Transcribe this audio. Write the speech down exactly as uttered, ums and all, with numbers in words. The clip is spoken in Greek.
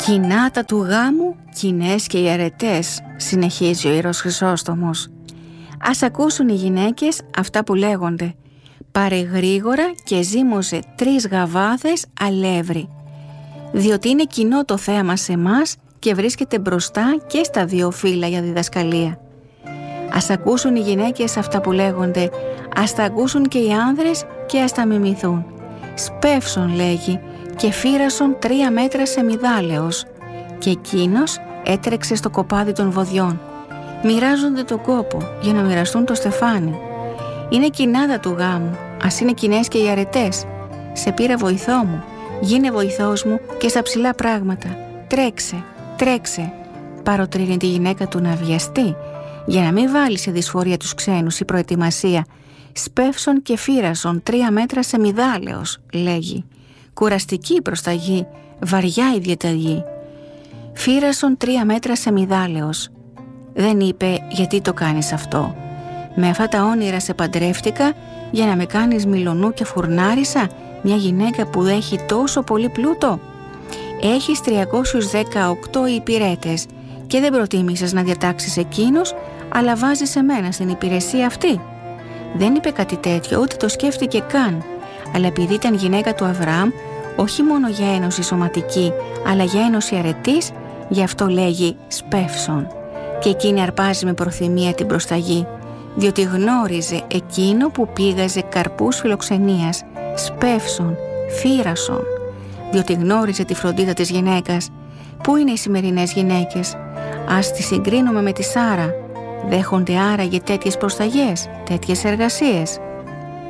Κοινάτα του γάμου, κοινές και οι αρετές, συνεχίζει ο Ιερός Χρυσόστομος. Ας ακούσουν οι γυναίκες αυτά που λέγονται. Πάρε γρήγορα και ζύμωσε τρεις γαβάδες αλεύρι, διότι είναι κοινό το θέαμα σε μας και βρίσκεται μπροστά και στα δύο φύλλα για διδασκαλία. Ας ακούσουν οι γυναίκες αυτά που λέγονται, ας τα ακούσουν και οι άνδρες και ας τα μιμηθούν. Σπεύσον, λέγει, και φύρασον τρία μέτρα σε μυδάλεως, και εκείνος έτρεξε στο κοπάδι των βοδιών. Μοιράζονται τον κόπο για να μοιραστούν το στεφάνι. Είναι κοινάδα του γάμου, ας είναι κοινές και οι αρετές. Σε πήρα βοηθό μου, γίνε βοηθός μου και στα ψηλά πράγματα. Τρέξε, τρέξε. Παροτρύνει τη γυναίκα του να βιαστεί, για να μην βάλει σε δυσφορία τους ξένους η προετοιμασία. Σπεύσον και φύρασον τρία μέτρα σε μυδάλεως, λέγει. Κουραστική η προσταγή, βαριά η διαταγή. Φύρασον τρία μέτρα σε μυδάλεως. Δεν είπε γιατί το κάνεις αυτό. Με αυτά τα όνειρα σε παντρεύτηκα για να με κάνεις μιλονού και φουρνάρισα, μια γυναίκα που έχει τόσο πολύ πλούτο. Έχεις τριακόσιους δεκαοκτώ υπηρέτες και δεν προτίμησες να διατάξεις εκείνους, αλλά βάζεις εμένα στην υπηρεσία αυτή. Δεν είπε κάτι τέτοιο, ούτε το σκέφτηκε καν, αλλά επειδή ήταν γυναίκα του Αβραάμ, όχι μόνο για ένωση σωματική, αλλά για ένωση αρετής, γι' αυτό λέγει σπεύσον. Και εκείνη αρπάζει με προθυμία την προσταγή, διότι γνώριζε εκείνο που πήγαζε καρπούς φιλοξενίας, σπεύσον, φύρασον, διότι γνώριζε τη φροντίδα της γυναίκας. Πού είναι οι σημερινές γυναίκες? Ας τις συγκρίνουμε με τη Σάρα. Δέχονται άραγε τέτοιες προσταγές, τέτοιες εργασίες?